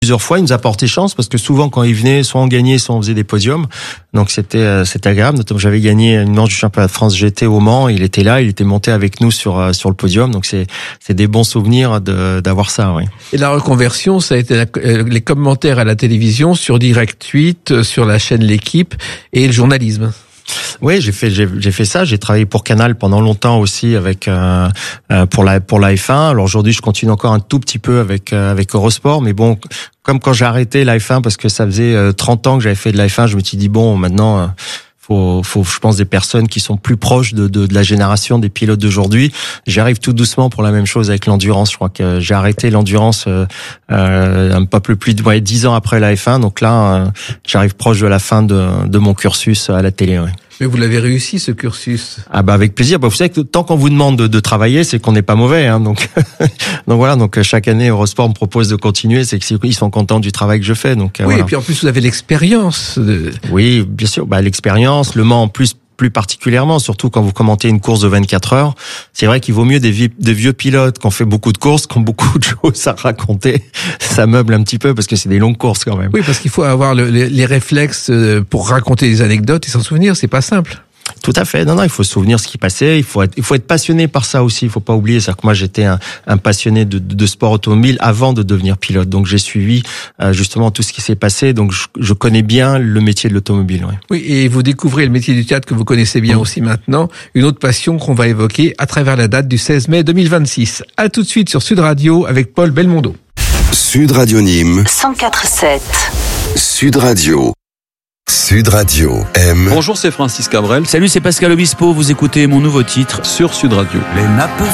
Plusieurs fois, il nous a porté chance parce que souvent quand il venait, soit on gagnait, soit on faisait des podiums. Donc c'était agréable. Notamment, j'avais gagné une manche du championnat de France GT au Mans. Il était là, il était monté avec nous sur le podium. Donc c'est des bons souvenirs d'avoir ça. Oui. Et la reconversion, ça a été les commentaires à la télévision, sur Direct 8, sur la chaîne L'Équipe et le journalisme. Oui, j'ai fait ça. J'ai travaillé pour Canal pendant longtemps aussi avec pour la F1. Alors aujourd'hui, je continue encore un tout petit peu avec Eurosport, mais bon, comme quand j'ai arrêté la F1 parce que ça faisait 30 ans que j'avais fait de la F1, je me suis dit bon, maintenant faut je pense des personnes qui sont plus proches de la génération des pilotes d'aujourd'hui. J'arrive tout doucement pour la même chose avec l'endurance. Je crois que j'ai arrêté l'endurance un peu plus de 10 ans après la F1, donc là j'arrive proche de la fin de mon cursus à la télé. Ouais. Mais vous l'avez réussi, ce cursus. Ah bah avec plaisir. Bah vous savez que tant qu'on vous demande de travailler, c'est qu'on n'est pas mauvais. Hein. Donc voilà. Donc chaque année, Eurosport me propose de continuer. C'est qu'ils sont contents du travail que je fais. Donc oui. Voilà. Et puis en plus, vous avez l'expérience. Oui, bien sûr. Bah l'expérience, Le Mans en plus particulièrement, surtout quand vous commentez une course de 24 heures. C'est vrai qu'il vaut mieux des vieux pilotes qui ont fait beaucoup de courses, qui ont beaucoup de choses à raconter. Ça meuble un petit peu parce que c'est des longues courses quand même. Oui, parce qu'il faut avoir les réflexes pour raconter des anecdotes et s'en souvenir. C'est pas simple. Tout à fait. Non, il faut se souvenir ce qui passait. Il faut être passionné par ça aussi. Il faut pas oublier. C'est-à-dire que moi, j'étais un passionné de sport automobile avant de devenir pilote. Donc, j'ai suivi justement tout ce qui s'est passé. Donc, je connais bien le métier de l'automobile. Ouais. Oui, et vous découvrez le métier du théâtre que vous connaissez bien aussi maintenant. Une autre passion qu'on va évoquer à travers la date du 16 mai 2026. À tout de suite sur Sud Radio avec Paul Belmondo. Sud Radio Nîmes 104.7. Sud Radio. Sud Radio M. Bonjour, c'est Francis Cabrel. Salut, c'est Pascal Obispo. Vous écoutez mon nouveau titre sur Sud Radio. Les nappes